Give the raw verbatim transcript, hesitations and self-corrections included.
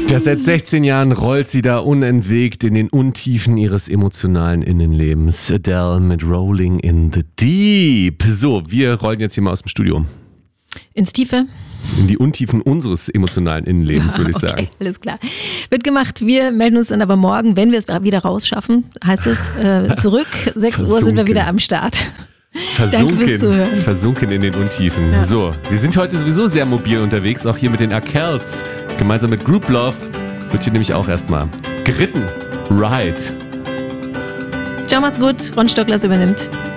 Ja, seit sechzehn Jahren rollt sie da unentwegt in den Untiefen ihres emotionalen Innenlebens. Adele mit Rolling in the Deep. So, wir rollen jetzt hier mal aus dem Studio. Ins Tiefe? In die Untiefen unseres emotionalen Innenlebens, würde ich okay, sagen. Alles klar. Wird gemacht. Wir melden uns dann aber morgen, wenn wir es wieder rausschaffen, heißt es, äh, zurück. sechs Uhr sind wir wieder am Start. Versunken, Danke fürs Zuhören. versunken in den Untiefen. Ja. So, wir sind heute sowieso sehr mobil unterwegs, auch hier mit den Arkells. Gemeinsam mit Group Love wird hier nämlich auch erstmal geritten. Ride. Ciao, macht's gut. Ron Stocklers übernimmt.